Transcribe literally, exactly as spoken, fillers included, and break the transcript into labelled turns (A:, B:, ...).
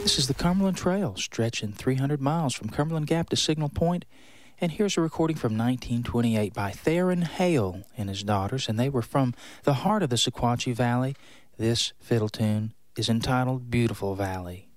A: This is the Cumberland Trail, stretching three hundred miles from Cumberland Gap to Signal Point. And here's a recording from nineteen twenty-eight by Theron Hale and his daughters, and they were from the heart of the Sequatchie Valley. This fiddle tune is entitled Beautiful Valley.